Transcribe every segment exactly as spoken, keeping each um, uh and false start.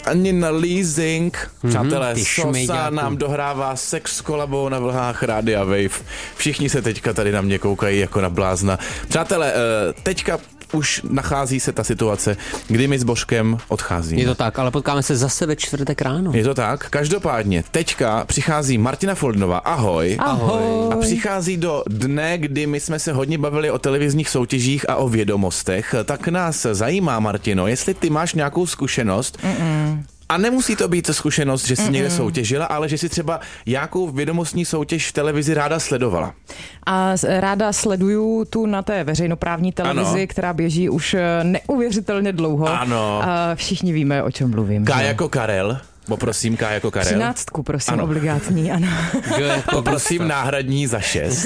ani na leasing. Mm-hmm, přátelé, Sosa nám dohrává sex s kolabou na vlhách Rádia Wave. Všichni se teďka tady na mě koukají jako na blázna. Přátelé, teďka už nachází se ta situace, kdy my s Božkem odcházíme. Je to tak, ale potkáme se zase ve čtvrtek ráno. Je to tak. Každopádně, teďka přichází Martina Foldnová. Ahoj. Ahoj. A přichází do dne, kdy my jsme se hodně bavili o televizních soutěžích a o vědomostech. Tak nás zajímá, Martino, jestli ty máš nějakou zkušenost. Mm-mm. A nemusí to být zkušenost, že jsi Mm-mm. někde soutěžila, ale že jsi třeba nějakou vědomostní soutěž v televizi ráda sledovala. A ráda sleduju tu na té veřejnoprávní televizi, ano. která běží už neuvěřitelně dlouho. Ano. A všichni víme, o čem mluvím. K jako Karel. Poprosím K jako Karel. Třináctku, prosím, ano. obligátní, ano. Poprosím náhradní za šest.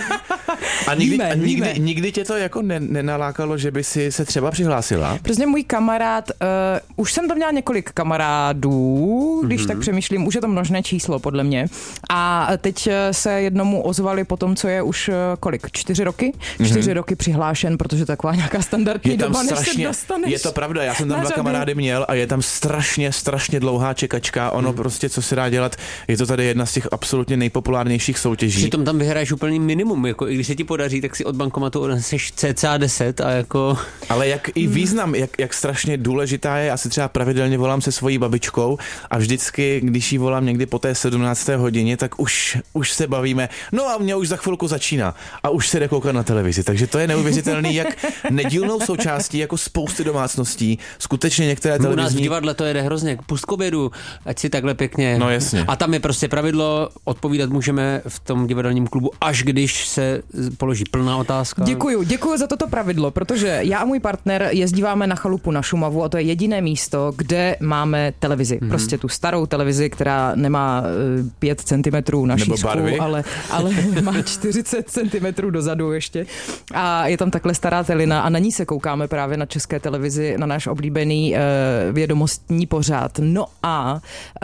A nikdy, víme, a nikdy, víme. nikdy tě to jako ne, nenalákalo, že by si se třeba přihlásila? Prostě můj kamarád, uh, už jsem tam měla několik kamarádů, když mm-hmm. tak přemýšlím, už je to množné číslo podle mě. A teď se jednomu ozvali po tom, co je už uh, kolik, čtyři roky? Čtyři mm-hmm. roky přihlášen, protože taková nějaká standardní doba, než se dostaneš. Je to pravda, já jsem tam dva řadu. kamarády měl a je tam strašně, strašně dlouhá čekačka. Ono mm. prostě, co se dá dělat, je to tady jedna z těch absolutně nejpopulárnějších soutěží. Přitom tam vyhraješ úplný minimum, jako i když se ti podaří, tak si od bankomatu odneseš cca deset a jako... Ale jak i význam, jak, jak strašně důležitá je, asi třeba pravidelně volám se svojí babičkou a vždycky, když jí volám někdy po té sedmnácté hodině, tak už, už se bavíme, no a mě už za chvilku začíná a už se jde koukat na televizi, takže to je neuvěřitelný, jak nedílnou součástí jako spousty domácností, skutečně některé televizní... U nás v divadle to jede hrozně, pust k obědu, ať si takhle pěkně... No jasně. A tam je prostě pravidlo, odpovídat můžeme v tom divadelním klubu, až když se položí plná otázka. Děkuju, děkuju za toto pravidlo, protože já a můj partner jezdíváme na chalupu na Šumavu a to je jediné místo, kde máme televizi. Mm-hmm. Prostě tu starou televizi, která nemá pět centimetrů na šířku, ale, ale má čtyřicet centimetrů dozadu ještě. A je tam takhle stará telina a na ní se koukáme právě na České televizi, na náš oblíbený uh, vědomostní pořád. No a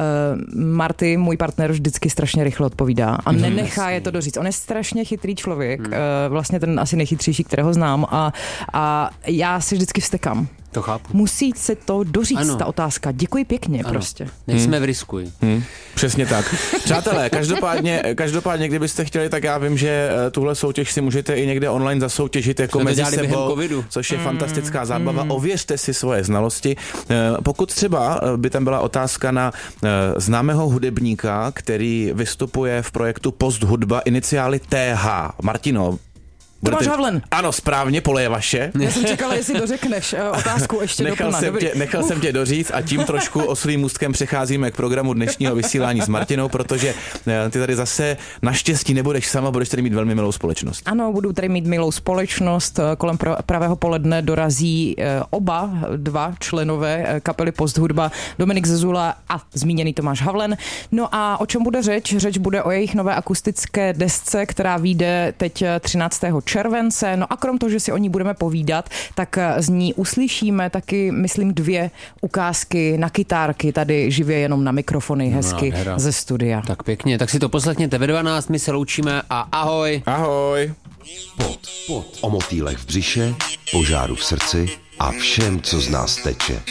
uh, Marty, můj partner, vždycky strašně rychle odpovídá a mm, nenechá jasný. je to doříct. On je strašně chytrý člověk, mm. uh, vlastně ten asi nejchytřejší, kterého znám a, a já si vždycky vztekám. To chápu. Musí se to doříct, ano. ta otázka. Děkuji pěkně ano. prostě. Nejsme hmm. v risku. Hmm. Přesně tak. Přátelé, každopádně, každopádně, kdybyste chtěli, tak já vím, že tuhle soutěž si můžete i někde online zasoutěžit jako mezi sebou, což je hmm. fantastická zábava. Hmm. Ověřte si svoje znalosti. Pokud třeba by tam byla otázka na známého hudebníka, který vystupuje v projektu Post hudba, iniciály T H. Martino, Tomáš Havlen. Ano, správně, pole je vaše. Já jsem čekala, jestli dořekneš otázku ještě nechal doplna. Jsem tě, nechal jsem tě doříct a tím trošku oslým můstkem přecházíme k programu dnešního vysílání s Martinou, protože ty tady zase naštěstí nebudeš sama, budeš tady mít velmi milou společnost. Ano, budu tady mít milou společnost. Kolem pravého poledne dorazí oba dva členové kapely Post hudba, Dominik Zezula a zmíněný Tomáš Havlen. No a o čem bude řeč? Řeč bude o jejich nové akustické desce, která vyjde teď třináctého července. No a krom toho, že si o ní budeme povídat, tak z ní uslyšíme taky, myslím, dvě ukázky na kytárky, tady živě jenom na mikrofony, hezky no, ze studia. Tak pěkně, tak si to poslechněte ve dvanáct, my se loučíme a ahoj. Ahoj. Pod, pod. O motýlech v břiše, požáru v srdci a všem, co z nás teče.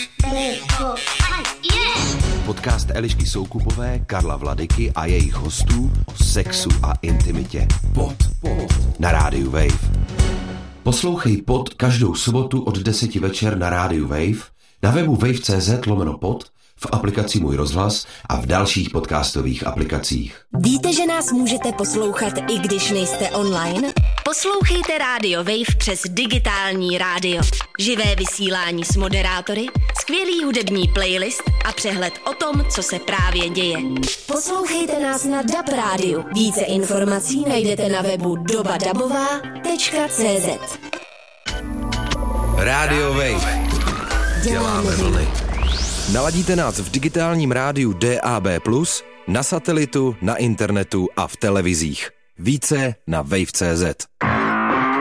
Podcast Elišky Soukupové, Karla Vladyky a jejich hostů o sexu a intimitě. Pod, pod. Na rádiu Wave. Poslouchej Pod každou sobotu od deseti večer na rádiu Wave, na webu wave.cz lomeno pod, v aplikaci Můj rozhlas a v dalších podcastových aplikacích. Víte, že nás můžete poslouchat, i když nejste online? Poslouchejte rádio Wave přes digitální rádio. Živé vysílání s moderátory, skvělý hudební playlist a přehled o tom, co se právě děje. Poslouchejte nás na D A B rádiu. Více informací najdete na webu doba dabová tečka cé zet. Rádio Wave. Děláme vlny. Naladíte nás v digitálním rádiu D A B plus, na satelitu, na internetu a v televizích. Více na wave tečka cé zet.